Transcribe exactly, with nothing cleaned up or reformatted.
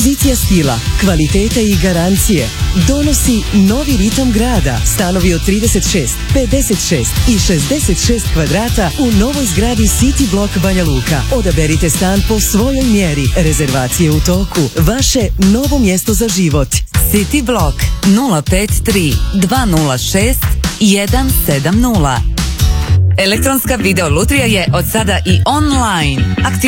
Kompozicija stila, kvalitete i garancije donosi novi ritam grada. Stanovi od trideset šest, pedeset šest i šezdeset šest kvadrata u novoj zgradi City Block Banja Luka. Odaberite stan po svojoj mjeri. Rezervacije u toku. Vaše novo mjesto za život. City Block nula pet tri dva nula šest jedan sedam nula. Elektronska video lutrija je od sada i online.